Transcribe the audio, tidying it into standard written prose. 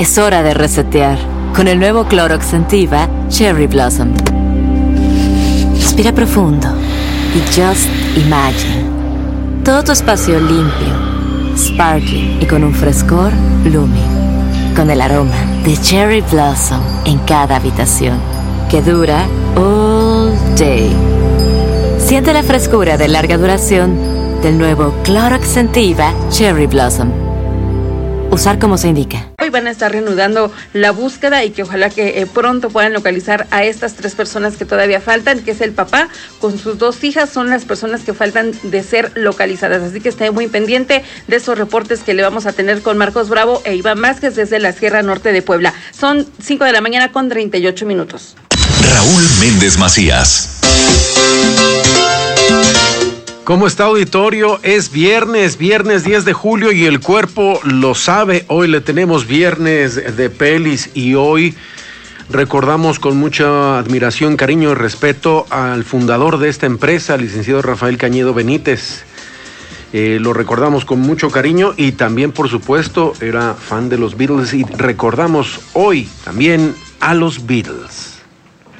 Es hora de resetear con el nuevo Clorox Scentiva Cherry Blossom. Respira profundo y just imagine. Todo tu espacio limpio, sparkling y con un frescor blooming. Con el aroma de Cherry Blossom en cada habitación, que dura all day. Siente la frescura de larga duración del nuevo Clorox Scentiva Cherry Blossom. Usar como se indica. Hoy van a estar reanudando la búsqueda y que ojalá que pronto puedan localizar a estas 3 personas que todavía faltan, que es el papá con sus 2 hijas, son las personas que faltan de ser localizadas. Así que esté muy pendiente de esos reportes que le vamos a tener con Marcos Bravo e Iván Vázquez desde la Sierra Norte de Puebla. Son 5 de la mañana con 38 minutos. Raúl Méndez Macías. ¿Cómo está, auditorio? Es viernes 10 de julio y el cuerpo lo sabe. Hoy le tenemos viernes de pelis y hoy recordamos con mucha admiración, cariño y respeto al fundador de esta empresa, el licenciado Rafael Cañedo Benítez. Lo recordamos con mucho cariño y también, por supuesto, era fan de los Beatles y recordamos hoy también a los Beatles.